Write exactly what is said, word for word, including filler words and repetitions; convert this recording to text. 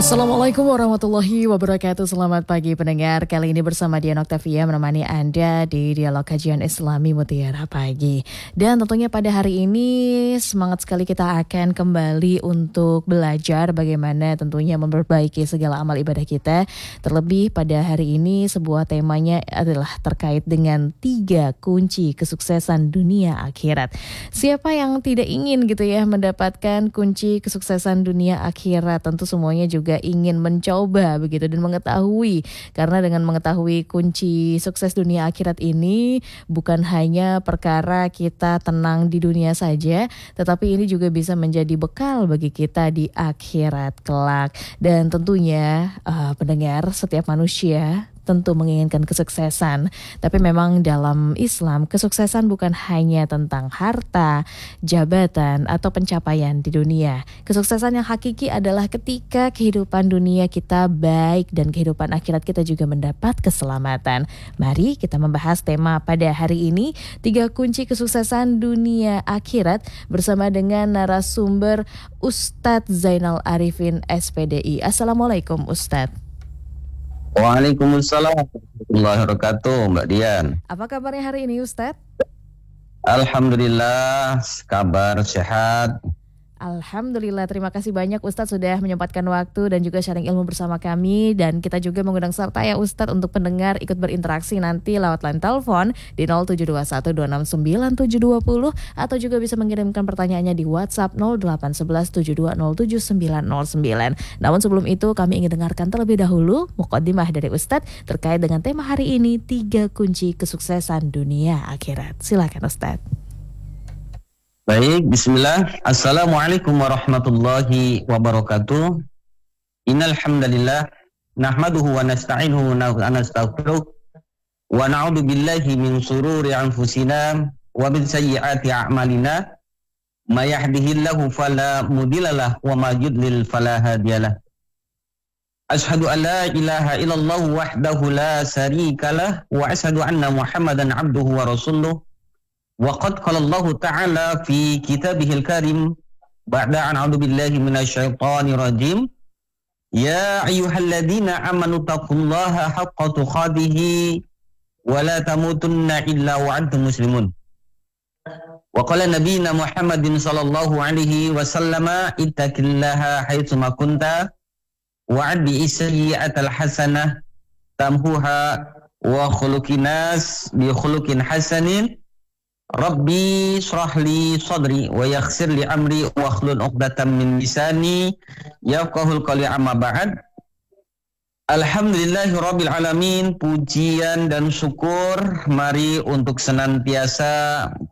Assalamualaikum warahmatullahi wabarakatuh. Selamat pagi pendengar. Kali ini bersama Dian Octavia menemani Anda di Dialog Kajian Islami Mutiara Pagi. Dan tentunya pada hari ini semangat sekali kita akan kembali untuk belajar bagaimana tentunya memperbaiki segala amal ibadah kita. Terlebih pada hari ini sebuah temanya adalah terkait dengan tiga kunci kesuksesan dunia akhirat. Siapa yang tidak ingin gitu ya mendapatkan kunci kesuksesan dunia akhirat? Tentu semuanya juga ingin mencoba begitu dan mengetahui, karena dengan mengetahui kunci sukses dunia akhirat ini bukan hanya perkara kita tenang di dunia saja, tetapi ini juga bisa menjadi bekal bagi kita di akhirat kelak. Dan tentunya uh, pendengar, setiap manusia tentu menginginkan kesuksesan, tapi memang dalam Islam kesuksesan bukan hanya tentang harta, jabatan, atau pencapaian di dunia. Kesuksesan yang hakiki adalah ketika kehidupan dunia kita baik dan kehidupan akhirat kita juga mendapat keselamatan. Mari kita membahas tema pada hari ini, tiga kunci kesuksesan dunia akhirat, bersama dengan narasumber Ustadz Zainal Arifin S P D I. Assalamualaikum Ustadz. Waalaikumsalam warahmatullahi wabarakatuh, Mbak Dian. Apa kabarnya hari ini Ustadz? Alhamdulillah, kabar sehat. Alhamdulillah, terima kasih banyak Ustadz sudah menyempatkan waktu dan juga sharing ilmu bersama kami. Dan kita juga mengundang serta ya Ustadz untuk pendengar ikut berinteraksi nanti lewat line telepon di nol tujuh dua satu dua enam sembilan tujuh dua nol, atau juga bisa mengirimkan pertanyaannya di WhatsApp nol delapan satu satu tujuh dua nol tujuh sembilan nol sembilan. Namun sebelum itu kami ingin dengarkan terlebih dahulu muqaddimah dari Ustadz terkait dengan tema hari ini, tiga kunci kesuksesan dunia akhirat. Silakan Ustadz. Baik, bismillah. Assalamualaikum warahmatullahi wabarakatuh. Innal hamdalillah nahmaduhu wa nasta'inuhu wa nastaghfiruh wa na'udzu billahi min shururi anfusina wa min sayyiati a'malina. May yahdihillahu fala mudhillalah wa may yudlil fala hadiyalah. Asyhadu an la ilaha illallah wahdahu la syarikalah wa asyhadu anna Muhammadan abduhu wa rasuluh. Waqad qala Allah Ta'ala fi kitabihil karim ba'da an a'udzu billahi minasyaitonir rajim. Ya ayyuhalladzina amanu taqullaha haqqa tuqatih wa la tamutunna illa wa antum muslimun. Wa qala nabiyina Muhammadin sallallahu alaihi wasallam ittaqillaha haitsu ma kunta wa 'addi sayyi'atal hasanah tamhuha wa khuluqin nas bi khuluqin hasanin. Rabbi shrahli sadri wa yassir li amri wa hlul 'uqdatam min lisani yafqahul qawli, amma ba'd. Alhamdulillahi rabbil alamin. Pujian dan syukur mari untuk senantiasa